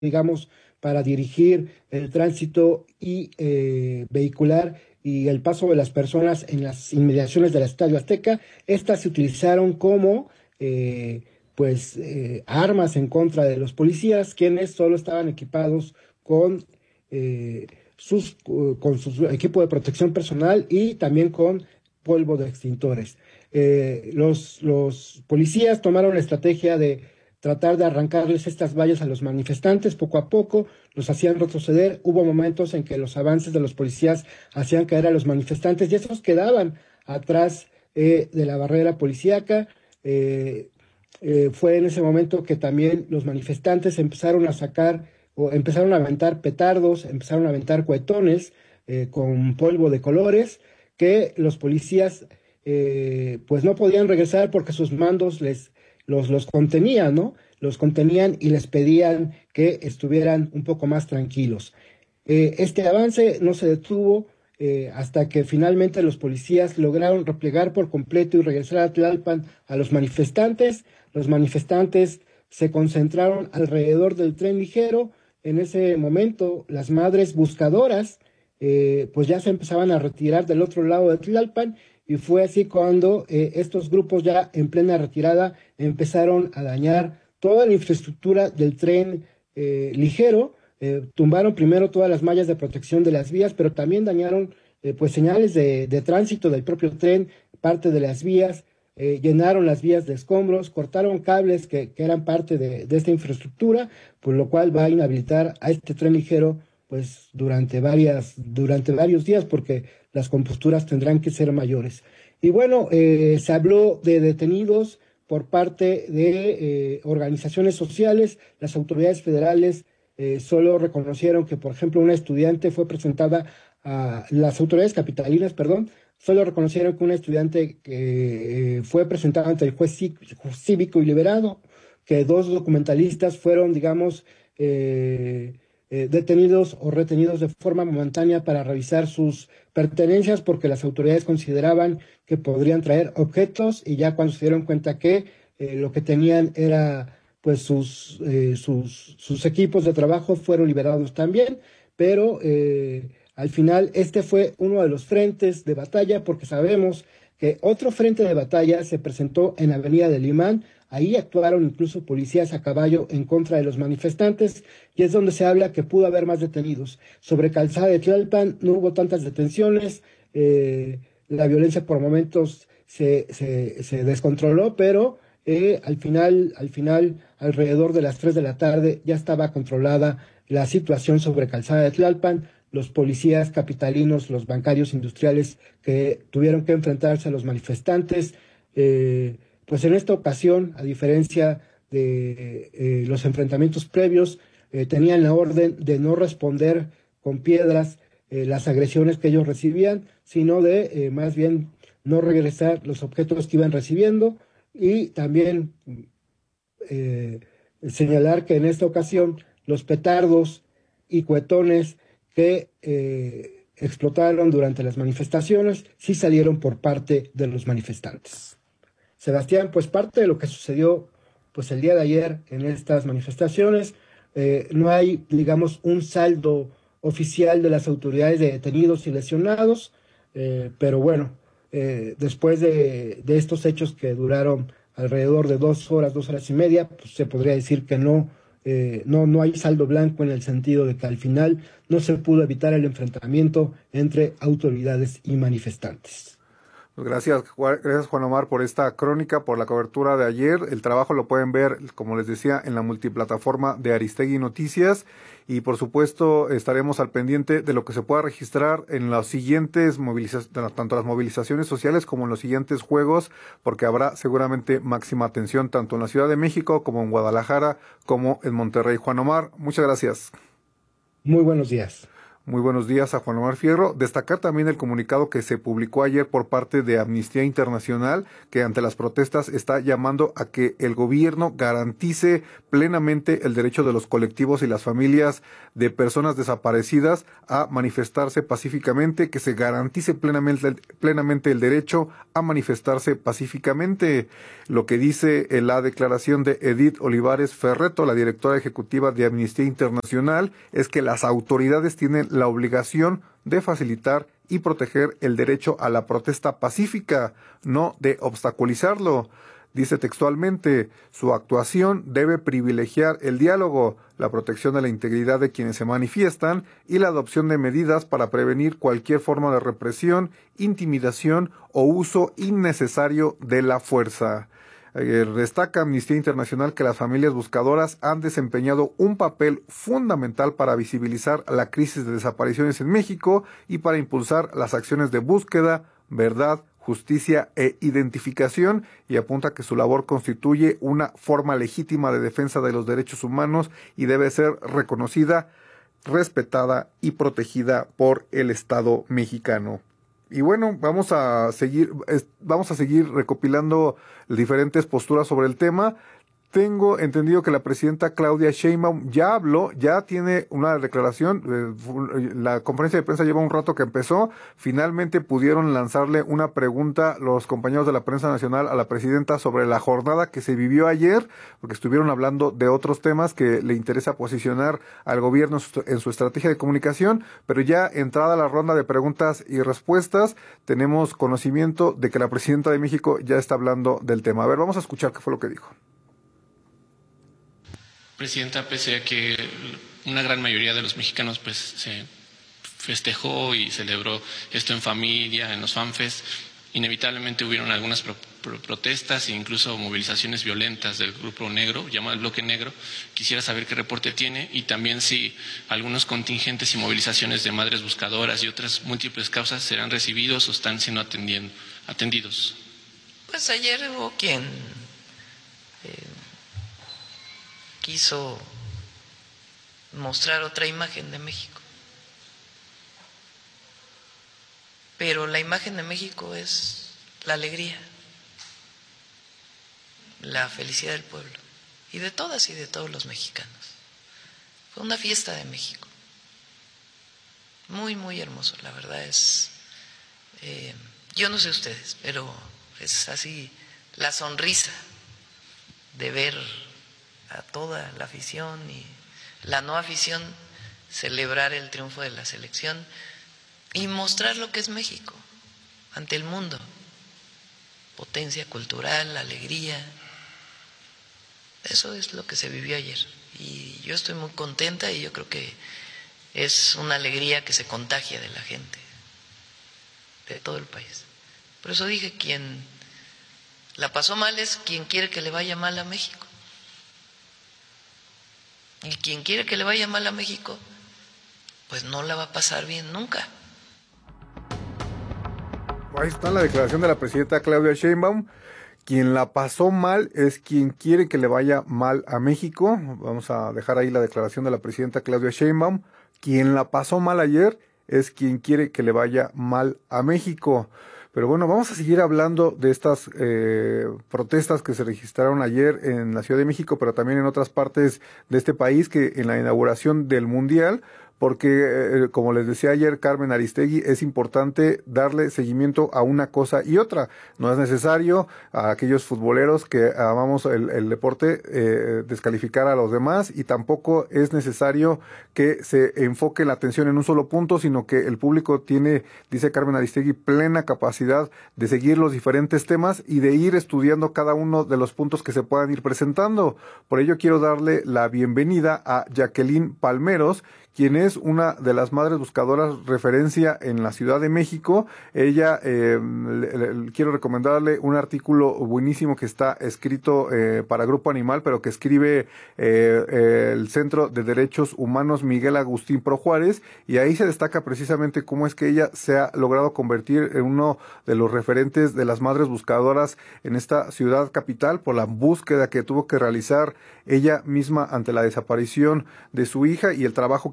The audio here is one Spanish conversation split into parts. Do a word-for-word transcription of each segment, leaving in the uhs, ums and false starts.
digamos, para dirigir el tránsito y eh, vehicular y el paso de las personas en las inmediaciones del Estadio Azteca. Estas se utilizaron como eh, pues eh, armas en contra de los policías, quienes solo estaban equipados con eh, sus con su equipo de protección personal y también con polvo de extintores. Eh, los, los policías tomaron la estrategia de tratar de arrancarles estas vallas a los manifestantes poco a poco, los hacían retroceder. Hubo momentos en que los avances de los policías hacían caer a los manifestantes y esos quedaban atrás eh, de la barrera policíaca. Eh, eh, fue en ese momento que también los manifestantes empezaron a sacar o empezaron a aventar petardos, empezaron a aventar cohetones eh, con polvo de colores que los policías eh, pues no podían regresar porque sus mandos les los, los contenían, ¿no? Los contenían y les pedían que estuvieran un poco más tranquilos. Eh, este avance no se detuvo eh, hasta que finalmente los policías lograron replegar por completo y regresar a Tlalpan a los manifestantes. Los manifestantes se concentraron alrededor del tren ligero. En ese momento, las madres buscadoras eh, pues ya se empezaban a retirar del otro lado de Tlalpan y fue así cuando eh, estos grupos ya en plena retirada empezaron a dañar toda la infraestructura del tren eh, ligero. Eh, tumbaron primero todas las mallas de protección de las vías, pero también dañaron eh, pues señales de, de tránsito del propio tren, parte de las vías, eh, llenaron las vías de escombros, cortaron cables que, que eran parte de, de esta infraestructura, por lo cual va a inhabilitar a este tren ligero pues durante varias, durante varios días, porque las composturas tendrán que ser mayores. Y bueno, eh, se habló de detenidos por parte de eh, organizaciones sociales. Las autoridades federales eh, solo reconocieron que, por ejemplo, una estudiante fue presentada a las autoridades capitalinas, perdón, solo reconocieron que una estudiante que eh, fue presentada ante el juez cívico y liberado, que dos documentalistas fueron, digamos, eh, eh, detenidos o retenidos de forma momentánea para revisar sus pertenencias porque las autoridades consideraban que podrían traer objetos y ya cuando se dieron cuenta que eh, lo que tenían era pues sus, eh, sus, sus equipos de trabajo fueron liberados también, pero eh, al final este fue uno de los frentes de batalla porque sabemos que otro frente de batalla se presentó en la Avenida del Limán. Ahí actuaron incluso policías a caballo en contra de los manifestantes y es donde se habla que pudo haber más detenidos. Sobre Calzada de Tlalpan no hubo tantas detenciones, eh, la violencia por momentos se, se, se descontroló, pero eh, al final, al final, alrededor de las tres de la tarde ya estaba controlada la situación sobre Calzada de Tlalpan. Los policías capitalinos, los bancarios industriales que tuvieron que enfrentarse a los manifestantes, eh, pues en esta ocasión, a diferencia de eh, los enfrentamientos previos, eh, tenían la orden de no responder con piedras eh, las agresiones que ellos recibían, sino de eh, más bien no regresar los objetos que iban recibiendo y también eh, señalar que en esta ocasión los petardos y cohetones que eh, explotaron durante las manifestaciones sí salieron por parte de los manifestantes. Sebastián, pues parte de lo que sucedió pues el día de ayer en estas manifestaciones, eh, no hay, digamos, un saldo oficial de las autoridades de detenidos y lesionados, eh, pero bueno, eh, después de, de estos hechos que duraron alrededor de dos horas, dos horas y media, pues se podría decir que no, eh, no, no hay saldo blanco en el sentido de que al final no se pudo evitar el enfrentamiento entre autoridades y manifestantes. Pues gracias, gracias Juan Omar por esta crónica, por la cobertura de ayer. El trabajo lo pueden ver, como les decía, en la multiplataforma de Aristegui Noticias y por supuesto estaremos al pendiente de lo que se pueda registrar en las siguientes movilizaciones, tanto las movilizaciones sociales como en los siguientes juegos, porque habrá seguramente máxima atención tanto en la Ciudad de México como en Guadalajara como en Monterrey. Juan Omar, muchas gracias. Muy buenos días. Muy buenos días a Juan Omar Fierro. Destacar también el comunicado que se publicó ayer por parte de Amnistía Internacional, que ante las protestas está llamando a que el gobierno garantice plenamente el derecho de los colectivos y las familias de personas desaparecidas a manifestarse pacíficamente, que se garantice plenamente, plenamente el derecho a manifestarse pacíficamente. Lo que dice en la declaración de Edith Olivares Ferreto, la directora ejecutiva de Amnistía Internacional, es que las autoridades tienen la obligación de facilitar y proteger el derecho a la protesta pacífica, no de obstaculizarlo. Dice textualmente, su actuación debe privilegiar el diálogo, la protección de la integridad de quienes se manifiestan y la adopción de medidas para prevenir cualquier forma de represión, intimidación o uso innecesario de la fuerza. Eh, destaca Amnistía Internacional que las familias buscadoras han desempeñado un papel fundamental para visibilizar la crisis de desapariciones en México y para impulsar las acciones de búsqueda, verdad, justicia e identificación, y apunta que su labor constituye una forma legítima de defensa de los derechos humanos y debe ser reconocida, respetada y protegida por el Estado mexicano. Y bueno, vamos a seguir, vamos a seguir recopilando diferentes posturas sobre el tema. Tengo entendido que la presidenta Claudia Sheinbaum ya habló, ya tiene una declaración. La conferencia de prensa lleva un rato que empezó. Finalmente pudieron lanzarle una pregunta los compañeros de la prensa nacional a la presidenta sobre la jornada que se vivió ayer, porque estuvieron hablando de otros temas que le interesa posicionar al gobierno en su estrategia de comunicación. Pero ya entrada la ronda de preguntas y respuestas, tenemos conocimiento de que la presidenta de México ya está hablando del tema. A ver, vamos a escuchar qué fue lo que dijo. Presidenta, pese a que una gran mayoría de los mexicanos pues se festejó y celebró esto en familia, en los FanFest, inevitablemente hubieron algunas pro, pro, protestas e incluso movilizaciones violentas del Grupo Negro, llamado el Bloque Negro. Quisiera saber qué reporte tiene y también si algunos contingentes y movilizaciones de madres buscadoras y otras múltiples causas serán recibidos o están siendo atendiendo, atendidos. Pues ayer hubo quien eh, quiso mostrar otra imagen de México. Pero la imagen de México es la alegría, la felicidad del pueblo, y de todas y de todos los mexicanos. Fue una fiesta de México. Muy, muy hermoso, la verdad es... Eh, yo no sé ustedes, pero es así la sonrisa de ver a toda la afición y la no afición celebrar el triunfo de la selección y mostrar lo que es México ante el mundo. Potencia cultural, alegría. Eso es lo que se vivió ayer. Y yo estoy muy contenta y yo creo que es una alegría que se contagia de la gente, de todo el país. Por eso dije, quien la pasó mal es quien quiere que le vaya mal a México. Y quien quiere que le vaya mal a México, pues no la va a pasar bien nunca. Ahí está la declaración de la presidenta Claudia Sheinbaum. Quien la pasó mal es quien quiere que le vaya mal a México. Vamos a dejar ahí la declaración de la presidenta Claudia Sheinbaum. Quien la pasó mal ayer es quien quiere que le vaya mal a México. Pero bueno, vamos a seguir hablando de estas eh, protestas que se registraron ayer en la Ciudad de México, pero también en otras partes de este país, que en la inauguración del Mundial, porque, eh, como les decía ayer Carmen Aristegui, es importante darle seguimiento a una cosa y otra. No es necesario a aquellos futboleros que amamos el, el deporte eh, descalificar a los demás, y tampoco es necesario que se enfoque la atención en un solo punto, sino que el público tiene, dice Carmen Aristegui, plena capacidad de seguir los diferentes temas y de ir estudiando cada uno de los puntos que se puedan ir presentando. Por ello quiero darle la bienvenida a Jacqueline Palmeros, quien es una de las madres buscadoras referencia en la Ciudad de México. Ella, eh, le, le, quiero recomendarle un artículo buenísimo que está escrito eh, para Grupo Animal, pero que escribe eh, eh, el Centro de Derechos Humanos Miguel Agustín Pro Juárez, y ahí se destaca precisamente cómo es que ella se ha logrado convertir en uno de los referentes de las madres buscadoras en esta ciudad capital, por la búsqueda que tuvo que realizar ella misma ante la desaparición de su hija y el trabajo que le tomó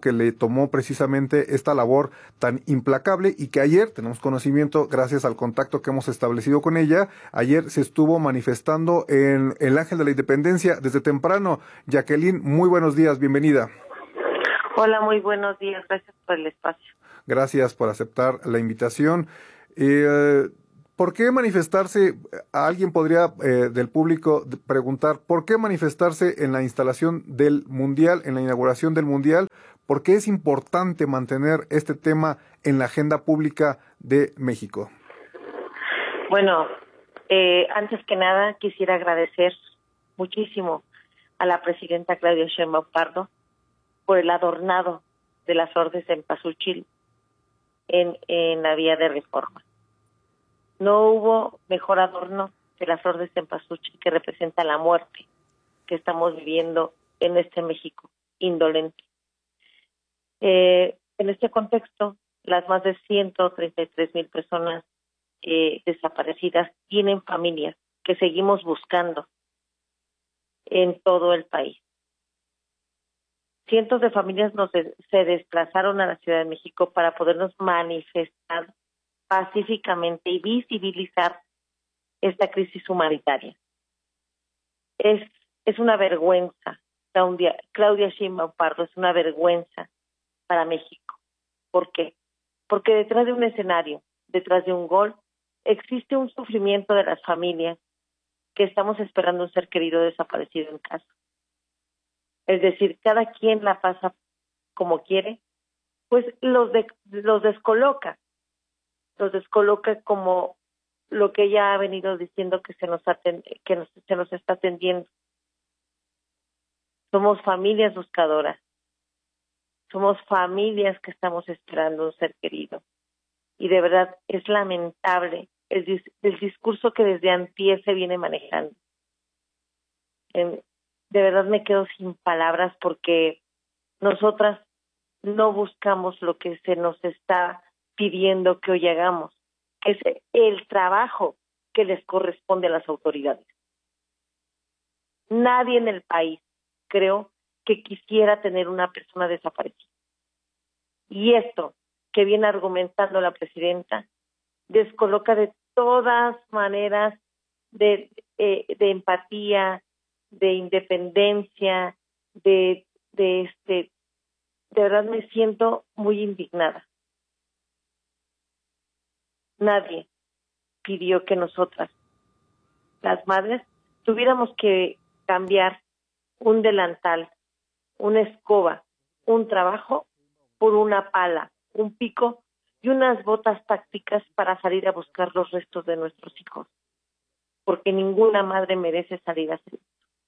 tomó precisamente esta labor tan implacable y que ayer tenemos conocimiento, gracias al contacto que hemos establecido con ella, ayer se estuvo manifestando en el Ángel de la Independencia desde temprano. Jacqueline, muy buenos días, bienvenida. Hola, muy buenos días, gracias por el espacio. Gracias por aceptar la invitación. Eh, ¿Por qué manifestarse? Alguien podría eh, del público preguntar, ¿por qué manifestarse en la instalación del Mundial, en la inauguración del Mundial? ¿Por qué es importante mantener este tema en la agenda pública de México? Bueno, eh, antes que nada quisiera agradecer muchísimo a la presidenta Claudia Sheinbaum Pardo por el adornado de las flores de cempasúchil en, en la vía de Reforma. No hubo mejor adorno que la flor de cempasúchil, que representa la muerte que estamos viviendo en este México indolente. Eh, en este contexto, las más de ciento treinta y tres mil personas eh, desaparecidas tienen familias que seguimos buscando en todo el país. Cientos de familias nos de, se desplazaron a la Ciudad de México para podernos manifestar pacíficamente y visibilizar esta crisis humanitaria. Es, es una vergüenza, Claudia, Claudia Sheinbaum Pardo, es una vergüenza para México. ¿Por qué? Porque detrás de un escenario, detrás de un gol, existe un sufrimiento de las familias que estamos esperando un ser querido desaparecido en casa. Es decir, cada quien la pasa como quiere, pues los, de, los descoloca. Los descoloca como lo que ella ha venido diciendo que se nos atend, que nos, se nos está atendiendo. Somos familias buscadoras, somos familias que estamos esperando un ser querido. Y de verdad es lamentable el, dis, el discurso que desde antier se viene manejando. En, de verdad me quedo sin palabras porque nosotras no buscamos lo que se nos está pidiendo que hoy hagamos, que es el trabajo que les corresponde a las autoridades. Nadie en el país, creo, que quisiera tener una persona desaparecida. Y esto que viene argumentando la presidenta descoloca de todas maneras de, eh, de empatía, de independencia, de, de este, de verdad me siento muy indignada. Nadie pidió que nosotras, las madres, tuviéramos que cambiar un delantal, una escoba, un trabajo por una pala, un pico y unas botas tácticas para salir a buscar los restos de nuestros hijos, porque ninguna madre merece salir así.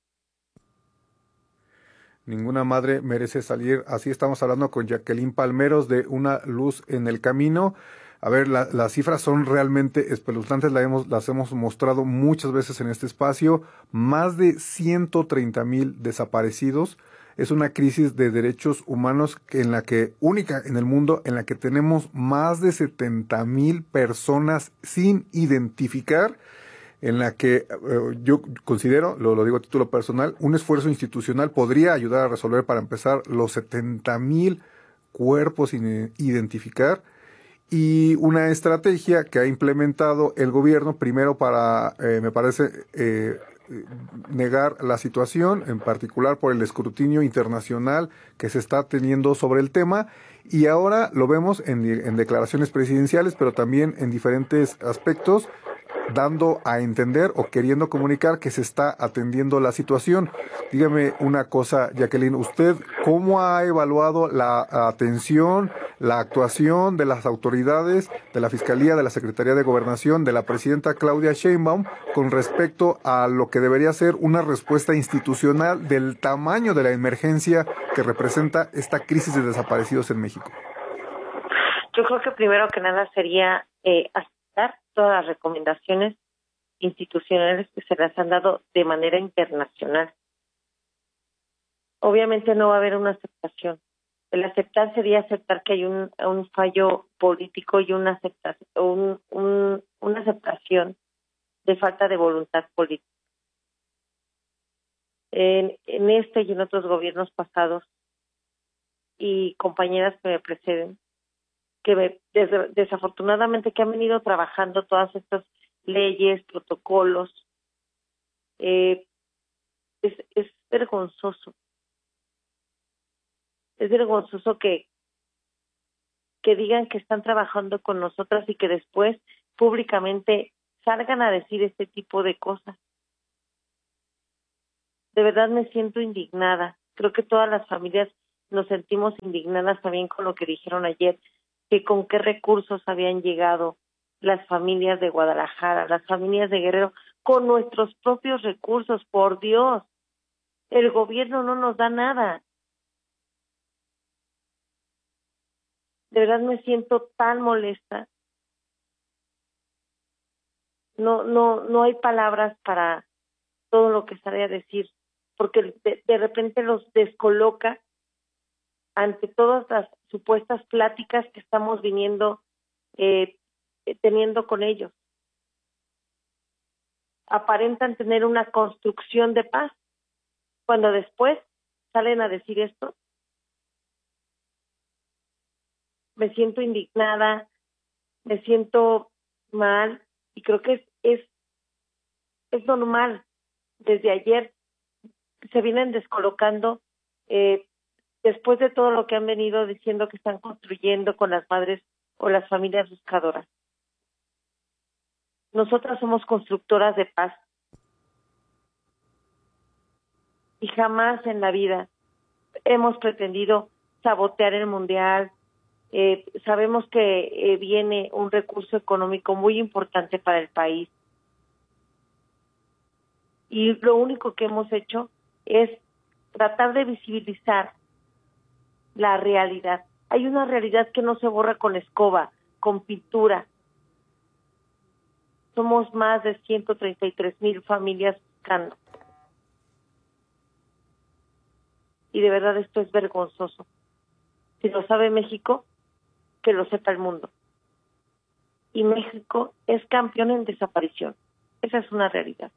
Ninguna madre merece salir así. Estamos hablando con Jacqueline Palmeros de Una Luz en el Camino. A ver, la, las cifras son realmente espeluznantes, las hemos, las hemos mostrado muchas veces en este espacio. Más de ciento treinta mil desaparecidos. Es una crisis de derechos humanos en la que, única en el mundo, en la que tenemos más de setenta mil personas sin identificar, en la que eh, yo considero, lo, lo digo a título personal, un esfuerzo institucional podría ayudar a resolver, para empezar, los setenta mil cuerpos sin identificar, y una estrategia que ha implementado el gobierno, primero para, eh, me parece, eh, negar la situación, en particular por el escrutinio internacional que se está teniendo sobre el tema, y ahora lo vemos en, en declaraciones presidenciales, pero también en diferentes aspectos, dando a entender o queriendo comunicar que se está atendiendo la situación. Dígame una cosa, Jacqueline, ¿usted cómo ha evaluado la atención, la actuación de las autoridades, de la Fiscalía, de la Secretaría de Gobernación, de la presidenta Claudia Sheinbaum, con respecto a lo que debería ser una respuesta institucional del tamaño de la emergencia que representa esta crisis de desaparecidos en México? Yo creo que primero que nada sería eh, aceptar todas las recomendaciones institucionales que se les han dado de manera internacional. Obviamente no va a haber una aceptación. El aceptar sería aceptar que hay un, un fallo político y una aceptación, un, un, una aceptación de falta de voluntad política. En, en este y en otros gobiernos pasados y compañeras que me preceden, que me, des, desafortunadamente que han venido trabajando todas estas leyes, protocolos, eh, es, es vergonzoso. Es vergonzoso que, que digan que están trabajando con nosotras y que después públicamente salgan a decir este tipo de cosas. De verdad me siento indignada. Creo que todas las familias nos sentimos indignadas también con lo que dijeron ayer, que con qué recursos habían llegado las familias de Guadalajara, las familias de Guerrero, con nuestros propios recursos, por Dios. El gobierno no nos da nada. De verdad me siento tan molesta. No, no, no hay palabras para todo lo que estaré a decir, porque de, de repente los descoloca ante todas las supuestas pláticas que estamos viniendo eh, teniendo con ellos. Aparentan tener una construcción de paz, cuando después salen a decir esto. Me siento indignada, me siento mal, y creo que es, es, es normal. Desde ayer se vienen descolocando, eh, después de todo lo que han venido diciendo que están construyendo con las madres o las familias buscadoras. Nosotras somos constructoras de paz. Y jamás en la vida hemos pretendido sabotear el mundial. Eh, sabemos que eh, viene un recurso económico muy importante para el país. Y lo único que hemos hecho es tratar de visibilizar la realidad. Hay una realidad que no se borra con escoba, con pintura. Somos más de ciento treinta y tres mil familias buscando. Y de verdad esto es vergonzoso. Si lo sabe México, que lo sepa el mundo. Y México es campeón en desaparición. Esa es una realidad.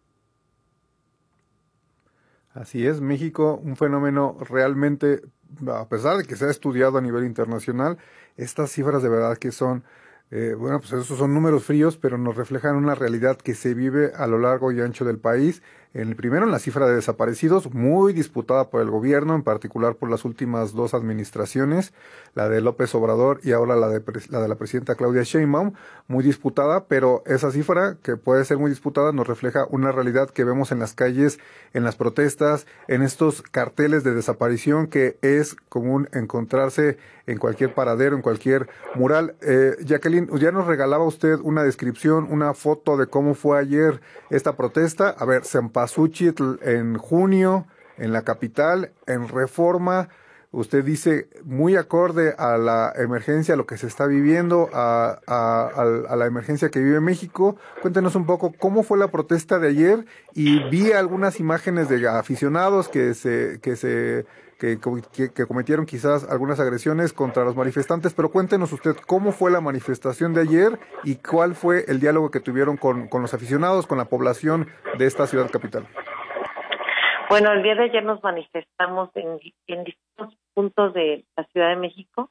Así es, México, un fenómeno realmente, a pesar de que se ha estudiado a nivel internacional, estas cifras de verdad que son, eh, bueno, pues esos son números fríos, pero nos reflejan una realidad que se vive a lo largo y ancho del país. En el primero, en la cifra de desaparecidos, muy disputada por el gobierno, en particular por las últimas dos administraciones, la de López Obrador y ahora la de, la de la presidenta Claudia Sheinbaum, muy disputada, pero esa cifra, que puede ser muy disputada, nos refleja una realidad que vemos en las calles, en las protestas, en estos carteles de desaparición que es común encontrarse en cualquier paradero, en cualquier mural. Eh, Jacqueline, ya nos regalaba usted una descripción, una foto de cómo fue ayer esta protesta. A ver, Cempasúchitl en junio, en la capital, en Reforma. Usted dice muy acorde a la emergencia, a lo que se está viviendo, a, a, a la emergencia que vive México. Cuéntenos un poco cómo fue la protesta de ayer, y vi algunas imágenes de aficionados que se que se que, que, que cometieron quizás algunas agresiones contra los manifestantes, pero cuéntenos usted cómo fue la manifestación de ayer y cuál fue el diálogo que tuvieron con, con los aficionados, con la población de esta ciudad capital. Bueno, el día de ayer nos manifestamos en, en distintos puntos de la Ciudad de México,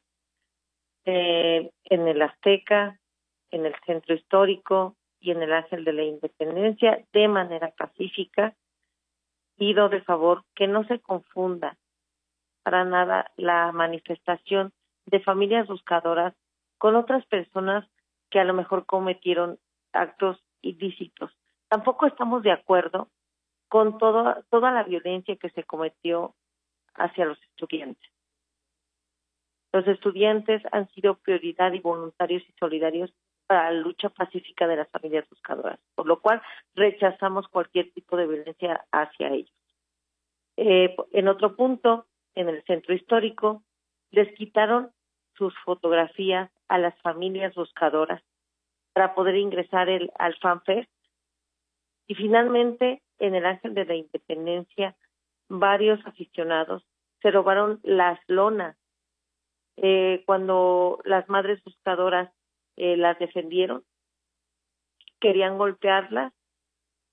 eh, en el Azteca, en el Centro Histórico y en el Ángel de la Independencia, de manera pacífica. Pido de favor que no se confunda para nada la manifestación de familias buscadoras con otras personas que a lo mejor cometieron actos ilícitos. Tampoco estamos de acuerdo con toda toda la violencia que se cometió hacia los estudiantes. Los estudiantes han sido prioridad y voluntarios y solidarios para la lucha pacífica de las familias buscadoras, por lo cual rechazamos cualquier tipo de violencia hacia ellos. Eh, en otro punto, en el Centro Histórico, les quitaron sus fotografías a las familias buscadoras para poder ingresar el, al FanFest. Y finalmente, en el Ángel de la Independencia, varios aficionados se robaron las lonas. Eh, cuando las madres buscadoras eh, las defendieron, querían golpearlas,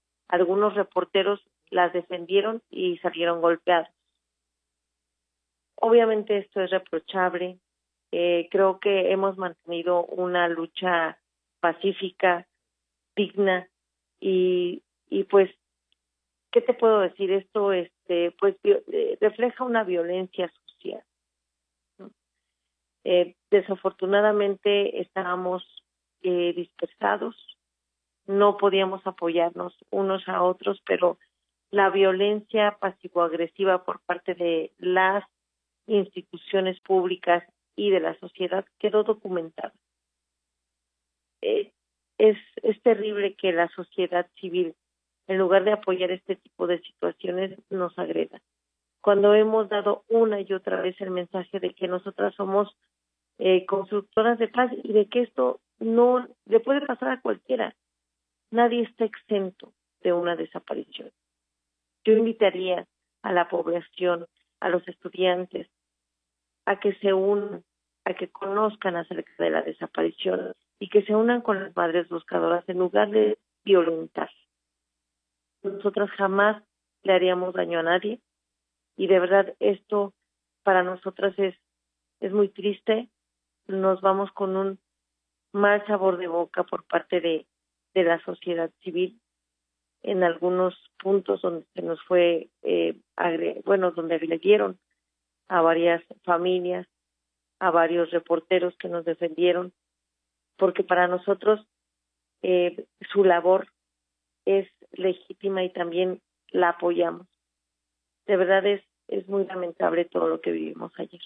algunos reporteros las defendieron y salieron golpeados. obviamente esto es reprochable. Eh, creo que hemos mantenido una lucha pacífica, digna, y, y pues, ¿qué te puedo decir? Esto este, pues eh, refleja una violencia social, ¿no? Eh, desafortunadamente estábamos eh, dispersados, no podíamos apoyarnos unos a otros, pero la violencia pasivo-agresiva por parte de las instituciones públicas y de la sociedad quedó documentada. Eh, es, es terrible que la sociedad civil, en lugar de apoyar este tipo de situaciones, nos agreda. Cuando hemos dado una y otra vez el mensaje de que nosotras somos eh, constructoras de paz y de que esto no le puede pasar a cualquiera. Nadie está exento de una desaparición. Yo invitaría a la población, a los estudiantes, a que se unan, a que conozcan acerca de la desaparición y que se unan con las madres buscadoras en lugar de violentar. Nosotras jamás le haríamos daño a nadie y de verdad esto para nosotras es, es muy triste. Nos vamos con un mal sabor de boca por parte de, de la sociedad civil en algunos puntos donde se nos fue, eh, agre- bueno, donde agredieron a varias familias, a varios reporteros que nos defendieron, porque para nosotros eh, su labor es legítima y también la apoyamos. De verdad es, es muy lamentable todo lo que vivimos ayer.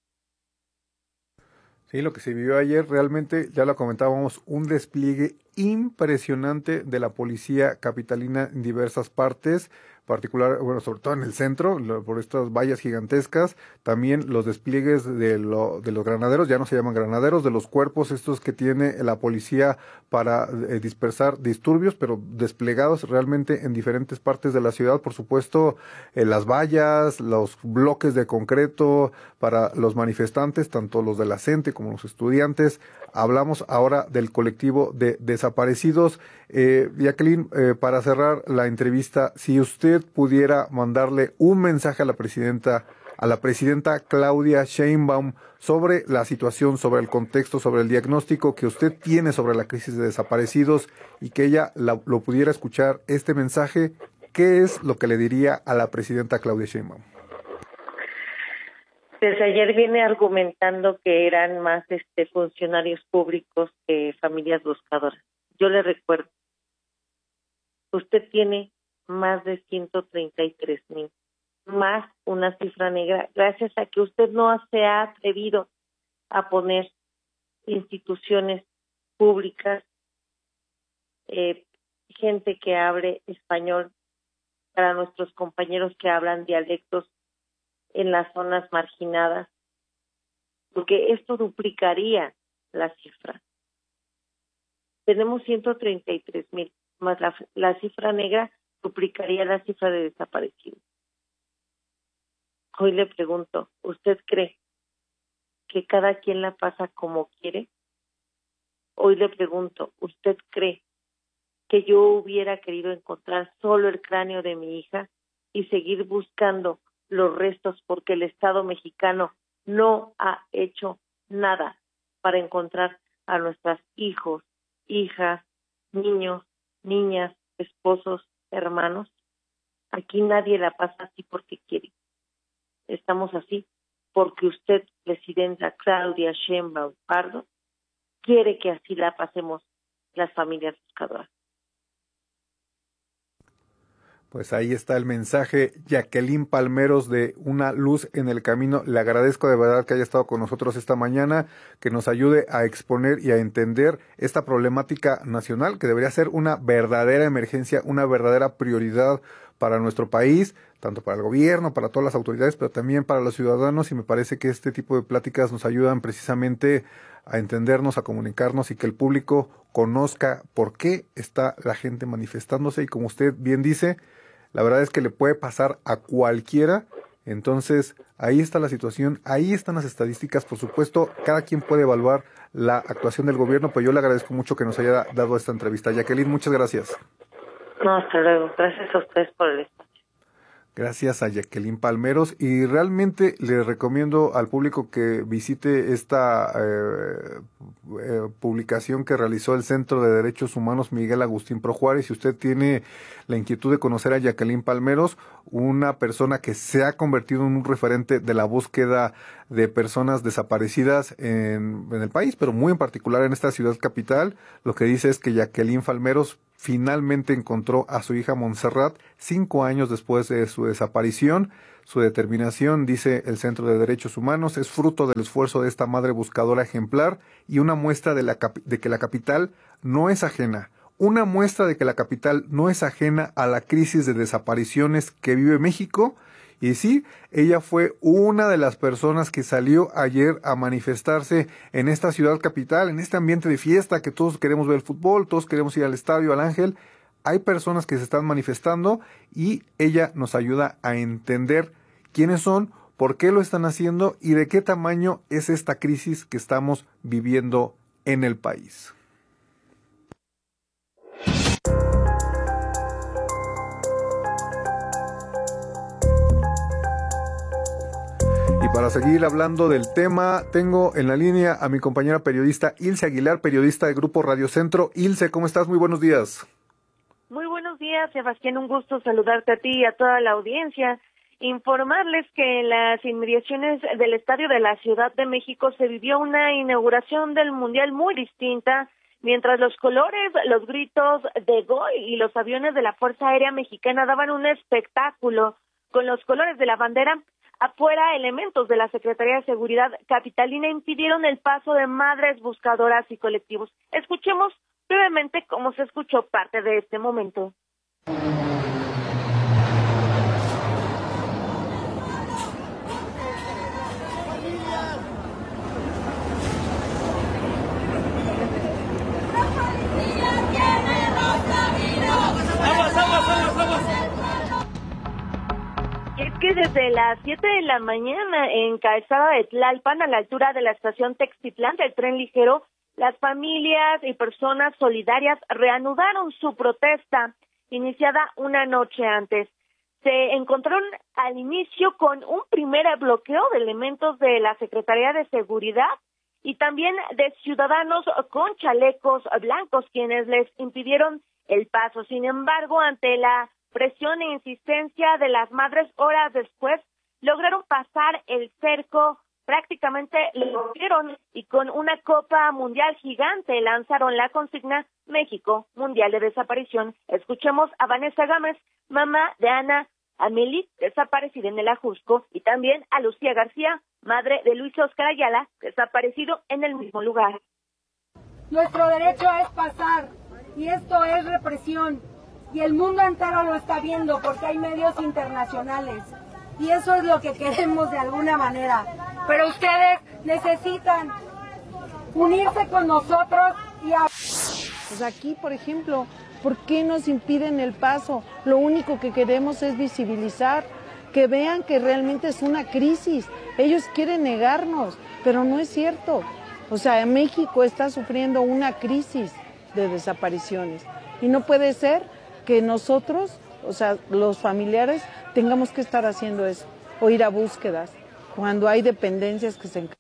Sí, lo que se vivió ayer realmente, ya lo comentábamos, un despliegue impresionante de la policía capitalina en diversas partes, particular, bueno, sobre todo en el centro, lo, por estas vallas gigantescas, también los despliegues de, lo, de los granaderos, ya no se llaman granaderos, de los cuerpos estos que tiene la policía para eh, dispersar disturbios, pero desplegados realmente en diferentes partes de la ciudad, por supuesto, eh, las vallas, los bloques de concreto para los manifestantes, tanto los de la CENTE como los estudiantes. Hablamos ahora del colectivo de desaparecidos. Eh, Jacqueline, eh, para cerrar la entrevista, si usted pudiera mandarle un mensaje a la presidenta, a la presidenta Claudia Sheinbaum sobre la situación, sobre el contexto, sobre el diagnóstico que usted tiene sobre la crisis de desaparecidos y que ella la, lo pudiera escuchar este mensaje, ¿qué es lo que le diría a la presidenta Claudia Sheinbaum? Desde ayer viene argumentando que eran más este funcionarios públicos que familias buscadoras. Yo le recuerdo, usted tiene más de ciento treinta y tres mil, más una cifra negra, gracias a que usted no se ha atrevido a poner instituciones públicas, eh, gente que hable español para nuestros compañeros que hablan dialectos en las zonas marginadas, porque esto duplicaría la cifra. Tenemos ciento treinta y tres mil, más la, la cifra negra duplicaría la cifra de desaparecidos. Hoy le pregunto, ¿usted cree que cada quien la pasa como quiere? Hoy le pregunto, ¿usted cree que yo hubiera querido encontrar solo el cráneo de mi hija y seguir buscando los restos porque el Estado mexicano no ha hecho nada para encontrar a nuestros hijos, hijas, niños, niñas, esposos, hermanos? Aquí nadie la pasa así porque quiere. Estamos así porque usted, presidenta Claudia Sheinbaum Pardo, quiere que así la pasemos las familias buscadoras. Pues ahí está el mensaje, Jacqueline Palmeros, de Una Luz en el Camino. Le agradezco de verdad que haya estado con nosotros esta mañana, que nos ayude a exponer y a entender esta problemática nacional, que debería ser una verdadera emergencia, una verdadera prioridad para nuestro país, tanto para el gobierno, para todas las autoridades, pero también para los ciudadanos, y me parece que este tipo de pláticas nos ayudan precisamente a entendernos, a comunicarnos y que el público conozca por qué está la gente manifestándose, y como usted bien dice, la verdad es que le puede pasar a cualquiera. Entonces, ahí está la situación, ahí están las estadísticas. Por supuesto, cada quien puede evaluar la actuación del gobierno, pero yo le agradezco mucho que nos haya dado esta entrevista. Jacqueline, muchas gracias. No, hasta luego. Gracias a ustedes por el espacio. Gracias a Jacqueline Palmeros, y realmente le recomiendo al público que visite esta eh, eh, publicación que realizó el Centro de Derechos Humanos Miguel Agustín Pro Juárez. Si usted tiene la inquietud de conocer a Jacqueline Palmeros, una persona que se ha convertido en un referente de la búsqueda de personas desaparecidas en, en el país, pero muy en particular en esta ciudad capital, lo que dice es que Jacqueline Palmeros finalmente encontró a su hija Montserrat cinco años después de su desaparición. Su determinación, dice el Centro de Derechos Humanos, es fruto del esfuerzo de esta madre buscadora ejemplar y una muestra de, la capi- de que la capital no es ajena. Una muestra de que la capital no es ajena a la crisis de desapariciones que vive México. Y sí, ella fue una de las personas que salió ayer a manifestarse en esta ciudad capital, en este ambiente de fiesta que todos queremos ver el fútbol, todos queremos ir al estadio, al Ángel. Hay personas que se están manifestando y ella nos ayuda a entender quiénes son, por qué lo están haciendo y de qué tamaño es esta crisis que estamos viviendo en el país. Y para seguir hablando del tema, tengo en la línea a mi compañera periodista Ilse Aguilar, periodista del Grupo Radio Centro. Ilse, ¿cómo estás? Muy buenos días. Muy buenos días, Sebastián. Un gusto saludarte a ti y a toda la audiencia. Informarles que en las inmediaciones del Estadio de la Ciudad de México se vivió una inauguración del Mundial muy distinta, mientras los colores, los gritos de gol y los aviones de la Fuerza Aérea Mexicana daban un espectáculo con los colores de la bandera. Afuera, elementos de la Secretaría de Seguridad capitalina impidieron el paso de madres buscadoras y colectivos. Escuchemos brevemente cómo se escuchó parte de este momento. Es que desde las siete de la mañana en Calzada de Tlalpan, a la altura de la estación Textitlán del tren ligero, las familias y personas solidarias reanudaron su protesta, iniciada una noche antes. Se encontraron al inicio con un primer bloqueo de elementos de la Secretaría de Seguridad y también de ciudadanos con chalecos blancos, quienes les impidieron el paso. Sin embargo, ante la presión e insistencia de las madres, horas después lograron pasar el cerco, prácticamente lo rompieron y con una copa mundial gigante lanzaron la consigna México, Mundial de Desaparición. Escuchemos a Vanessa Gámez, mamá de Ana Amelie, desaparecida en el Ajusco, y también a Lucía García, madre de Luis Oscar Ayala, desaparecido en el mismo lugar. Nuestro derecho es pasar, y esto es represión. Y el mundo entero lo está viendo porque hay medios internacionales. Y eso es lo que queremos de alguna manera. Pero ustedes necesitan unirse con nosotros y... A... Pues aquí, por ejemplo, ¿por qué nos impiden el paso? Lo único que queremos es visibilizar, que vean que realmente es una crisis. Ellos quieren negarnos, pero no es cierto. O sea, México está sufriendo una crisis de desapariciones. Y no puede ser que nosotros, o sea, los familiares, tengamos que estar haciendo eso, o ir a búsquedas, cuando hay dependencias que se encargan.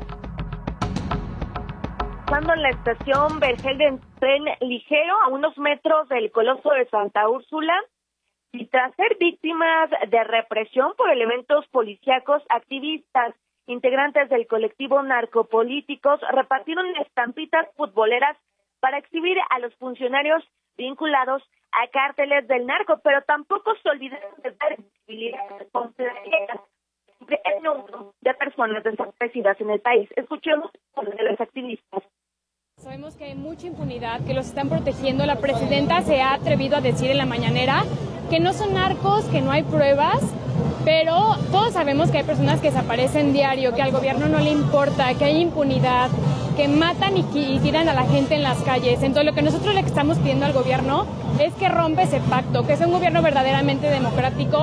Pasando en la estación Vergel del tren ligero, a unos metros del Coloso de Santa Úrsula, y tras ser víctimas de represión por elementos policíacos, activistas, integrantes del colectivo Narcopolíticos, repartieron estampitas futboleras para exhibir a los funcionarios vinculados a cárteles del narco, pero tampoco se olvidaron de dar visibilidad contra el número de personas desaparecidas en el país. Escuchemos a uno de los activistas. Sabemos que hay mucha impunidad, que los están protegiendo. La presidenta se ha atrevido a decir en la mañanera que no son narcos, que no hay pruebas, pero todos sabemos que hay personas que desaparecen diario, que al gobierno no le importa, que hay impunidad, que matan y, y tiran a la gente en las calles. Entonces lo que nosotros le estamos pidiendo al gobierno es que rompa ese pacto, que sea un gobierno verdaderamente democrático.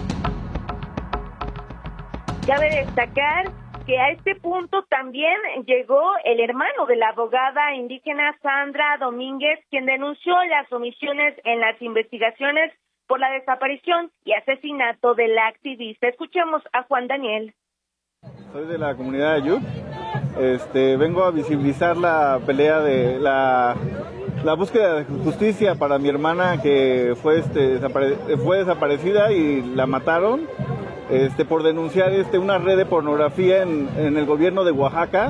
Cabe destacar que a este punto también llegó el hermano de la abogada indígena Sandra Domínguez, quien denunció las omisiones en las investigaciones por la desaparición y asesinato de la activista. Escuchemos a Juan Daniel. Soy de la comunidad de Ayub. Este, vengo a visibilizar la pelea de la, la búsqueda de justicia para mi hermana que fue, este, desapare, fue desaparecida y la mataron este, por denunciar este, una red de pornografía en, en el gobierno de Oaxaca.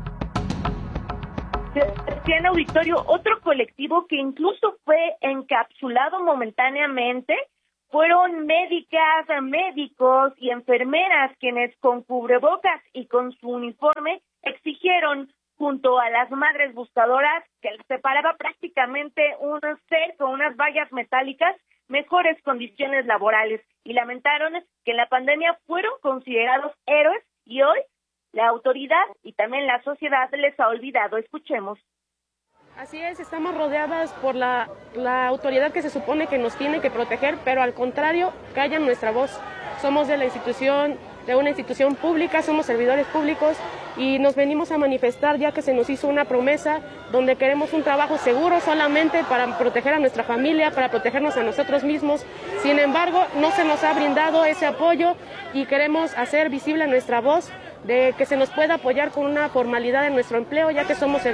En auditorio, otro colectivo que incluso fue encapsulado momentáneamente fueron médicas, médicos y enfermeras quienes con cubrebocas y con su uniforme exigieron junto a las madres buscadoras que les separaba prácticamente un cerco, unas vallas metálicas, mejores condiciones laborales y lamentaron que en la pandemia fueron considerados héroes y hoy la autoridad y también la sociedad les ha olvidado. Escuchemos. Así es, estamos rodeadas por la, la autoridad que se supone que nos tiene que proteger, pero al contrario, callan nuestra voz. Somos de la institución, de una institución pública, somos servidores públicos y nos venimos a manifestar ya que se nos hizo una promesa donde queremos un trabajo seguro solamente para proteger a nuestra familia, para protegernos a nosotros mismos. Sin embargo, no se nos ha brindado ese apoyo y queremos hacer visible nuestra voz de que se nos pueda apoyar con una formalidad en nuestro empleo, ya que somos...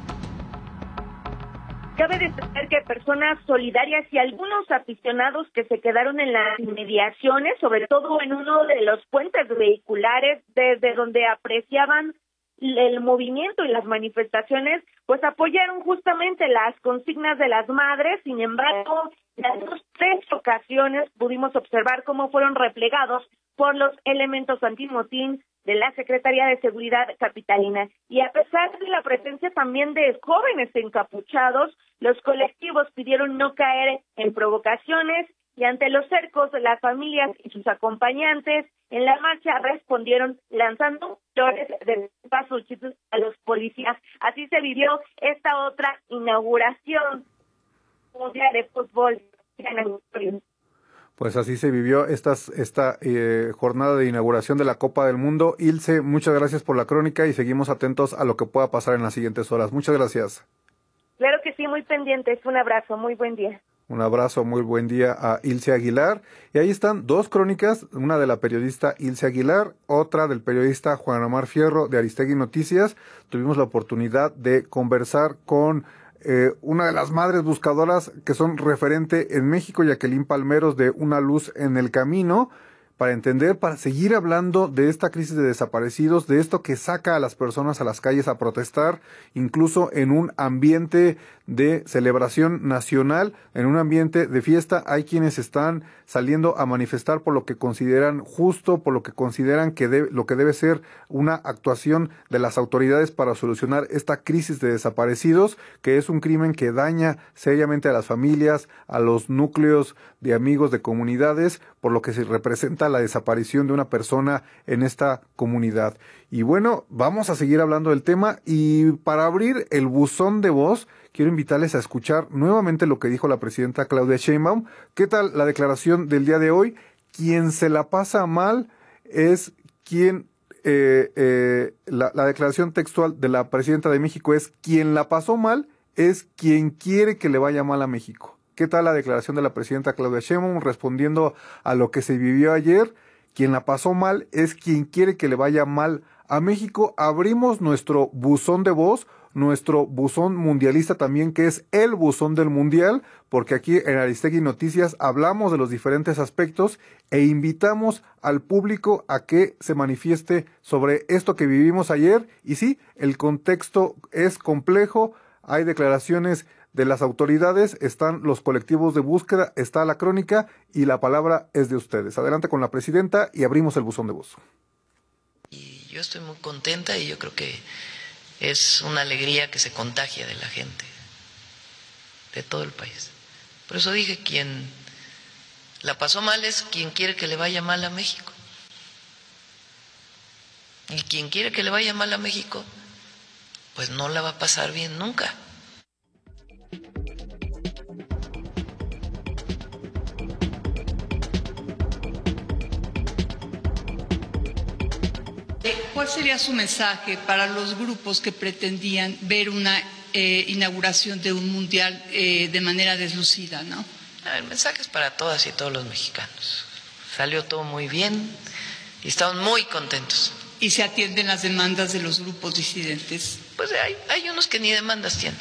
Cabe destacar que personas solidarias y algunos aficionados que se quedaron en las inmediaciones, sobre todo en uno de los puentes vehiculares desde donde apreciaban el movimiento y las manifestaciones, pues apoyaron justamente las consignas de las madres. Sin embargo, en las dos, tres ocasiones pudimos observar cómo fueron replegados por los elementos antimotín de la Secretaría de Seguridad capitalina. Y a pesar de la presencia también de jóvenes encapuchados, los colectivos pidieron no caer en provocaciones y ante los cercos de las familias y sus acompañantes en la marcha respondieron lanzando flores de pasuchitl a los policías. Así se vivió esta otra inauguración mundial de fútbol en el Pues así se vivió estas, esta eh, jornada de inauguración de la Copa del Mundo. Ilse, muchas gracias por la crónica y seguimos atentos a lo que pueda pasar en las siguientes horas. Muchas gracias. Claro que sí, muy pendientes. Un abrazo, muy buen día. Un abrazo, muy buen día a Ilse Aguilar. Y ahí están dos crónicas, una de la periodista Ilse Aguilar, otra del periodista Juan Omar Fierro de Aristegui Noticias. Tuvimos la oportunidad de conversar con Eh, una de las madres buscadoras que son referente en México, Jacqueline Palmeros, de Una Luz en el Camino, para entender, para seguir hablando de esta crisis de desaparecidos, de esto que saca a las personas a las calles a protestar, incluso en un ambiente de celebración nacional, en un ambiente de fiesta. Hay quienes están saliendo a manifestar por lo que consideran justo, por lo que consideran que debe, lo que debe ser una actuación de las autoridades para solucionar esta crisis de desaparecidos, que es un crimen que daña seriamente a las familias, a los núcleos de amigos de comunidades, por lo que se representa la desaparición de una persona en esta comunidad. Y bueno, vamos a seguir hablando del tema, y para abrir el buzón de voz, quiero invitarles a escuchar nuevamente lo que dijo la presidenta Claudia Sheinbaum. ¿Qué tal la declaración del día de hoy? Quien se la pasa mal es quien, eh, eh, la, la declaración textual de la presidenta de México es: quien la pasó mal es quien quiere que le vaya mal a México. ¿Qué tal la declaración de la presidenta Claudia Sheinbaum respondiendo a lo que se vivió ayer? Quien la pasó mal es quien quiere que le vaya mal a México. Abrimos nuestro buzón de voz, nuestro buzón mundialista también, que es el buzón del mundial, porque aquí en Aristegui Noticias hablamos de los diferentes aspectos e invitamos al público a que se manifieste sobre esto que vivimos ayer. Y sí, el contexto es complejo, hay declaraciones de las autoridades, están los colectivos de búsqueda, está la crónica y la palabra es de ustedes. Adelante con la presidenta y abrimos el buzón de voz. Y yo estoy muy contenta y yo creo que es una alegría que se contagia de la gente, de todo el país. Por eso dije, quien la pasó mal es quien quiere que le vaya mal a México. Y quien quiere que le vaya mal a México, pues no la va a pasar bien nunca. ¿Cuál sería su mensaje para los grupos que pretendían ver una eh, inauguración de un mundial eh, de manera deslucida, ¿no? El mensaje es para todas y todos los mexicanos. Salió todo muy bien y estamos muy contentos. ¿Y se atienden las demandas de los grupos disidentes? Pues hay, hay unos que ni demandas tienen.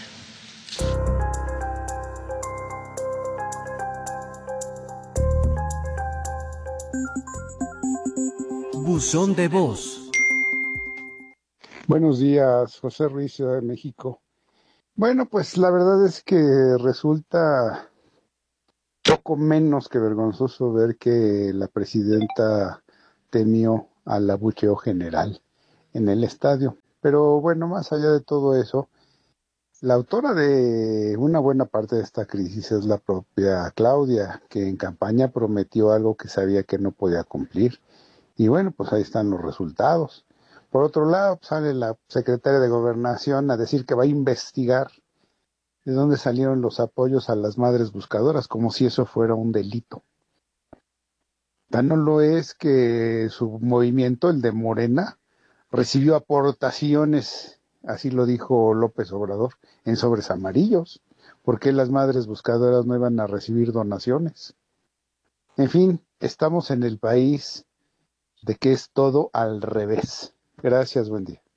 Buzón de voz. Buenos días, José Ruiz, Ciudad de México. Bueno, pues la verdad es que resulta poco menos que vergonzoso ver que la presidenta temió al abucheo general en el estadio. Pero bueno, más allá de todo eso, la autora de una buena parte de esta crisis es la propia Claudia, que en campaña prometió algo que sabía que no podía cumplir. Y bueno, pues ahí están los resultados. Por otro lado, sale la secretaria de Gobernación a decir que va a investigar de dónde salieron los apoyos a las madres buscadoras, como si eso fuera un delito. Tan no lo es que su movimiento, el de Morena, recibió aportaciones, así lo dijo López Obrador, en sobres amarillos. ¿Por qué las madres buscadoras no iban a recibir donaciones? En fin, estamos en el país de que es todo al revés. Gracias, buen día.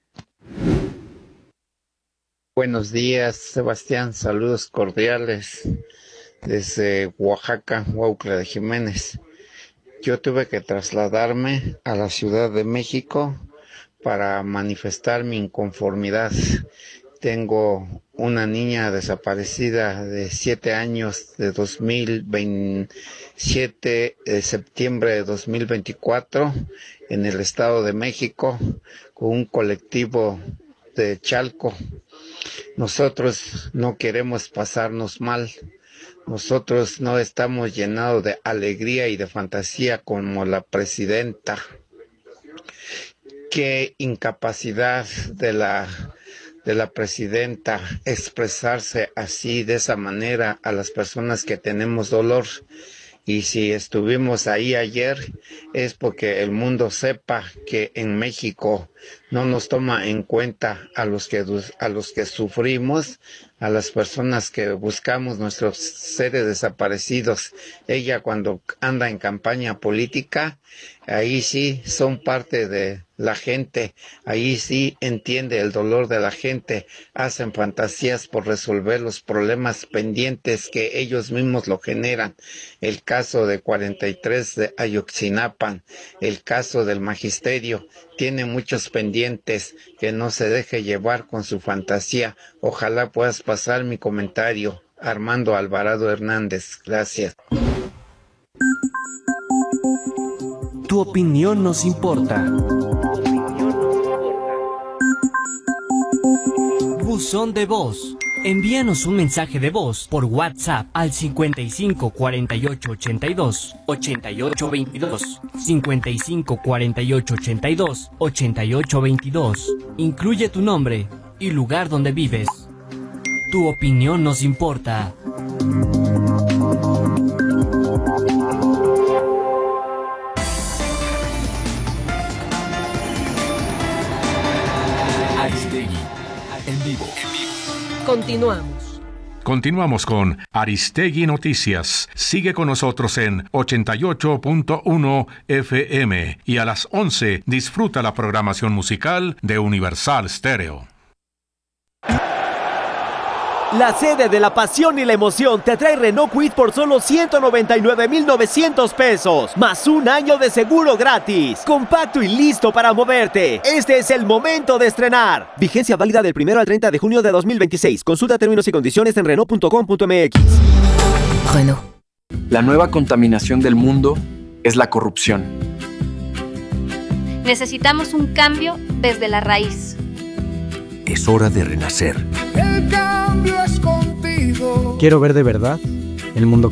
Buenos días, Sebastián, saludos cordiales desde Oaxaca, Huautla de Jiménez. Yo tuve que trasladarme a la Ciudad de México para manifestar mi inconformidad. Tengo una niña desaparecida de siete años de dos mil veintisiete, de septiembre de dos mil veinticuatro, en el Estado de México, con un colectivo de Chalco. Nosotros no queremos pasarnos mal. Nosotros no estamos llenados de alegría y de fantasía como la presidenta. Qué incapacidad de la de la presidenta expresarse así, de esa manera, a las personas que tenemos dolor. Y si estuvimos ahí ayer es porque el mundo sepa que en México no nos toma en cuenta a los que a los que sufrimos, a las personas que buscamos nuestros seres desaparecidos. Ella, cuando anda en campaña política, ahí sí son parte de la gente, ahí sí entiende el dolor de la gente, hacen fantasías por resolver los problemas pendientes que ellos mismos lo generan. El caso de cuarenta y tres de Ayotzinapa, el caso del magisterio, tiene muchos pendientes, que no se deje llevar con su fantasía. Ojalá puedas pasar mi comentario. Armando Alvarado Hernández, gracias. Tu opinión nos importa. Buzón de voz. Envíanos un mensaje de voz por WhatsApp al cincuenta y cinco cuarenta y ocho ochenta y dos ochenta y ocho veintidós, cincuenta y cinco cuarenta y ocho ochenta y dos ochenta y ocho veintidós. Incluye tu nombre y lugar donde vives. Tu opinión nos importa. Aristegui, en vivo. Continuamos. Continuamos con Aristegui Noticias. Sigue con nosotros en ochenta y ocho punto uno F M y a las once disfruta la programación musical de Universal Stereo. La sede de la pasión y la emoción te trae Renault Kwid por solo ciento noventa y nueve mil novecientos pesos, más un año de seguro gratis. Compacto y listo para moverte. Este es el momento de estrenar. Vigencia válida del primero al treinta de junio de dos mil veintiséis. Consulta términos y condiciones en Renault punto com punto m x. Renault. La nueva contaminación del mundo es la corrupción. Necesitamos un cambio desde la raíz. Es hora de renacer. El cambio es contigo. Quiero ver de verdad el mundo